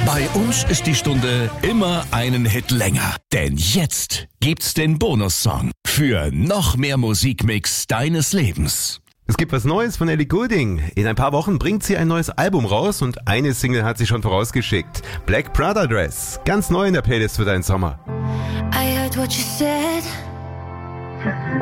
Bei uns ist die Stunde immer einen Hit länger. Denn jetzt gibt's den Bonussong für noch mehr Musikmix deines Lebens. Es gibt was Neues von Ellie Goulding. In ein paar Wochen bringt sie ein neues Album raus und eine Single hat sie schon vorausgeschickt. Black Prada Dress. Ganz neu in der Playlist für deinen Sommer. I heard what you said.